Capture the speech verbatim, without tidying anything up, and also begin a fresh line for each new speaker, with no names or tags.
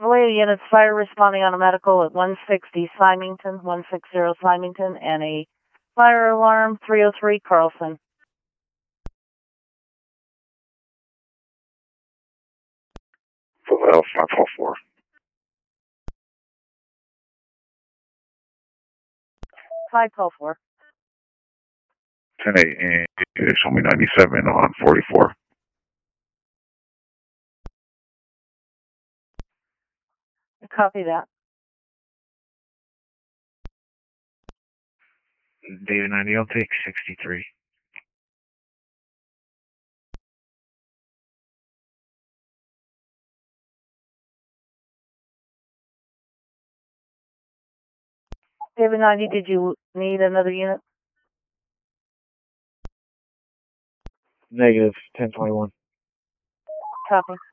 Vallejo units, fire responding on a medical at one sixty Symington, one sixty Symington, and a fire alarm three oh three Carlson.
Vallejo five four four.
five call four.
ten eight, and show me ninety-seven on forty-four.
Copy that.
David ninety, I'll take sixty-three.
David ninety, did you need another unit?
Negative, ten twenty-one.
Copy.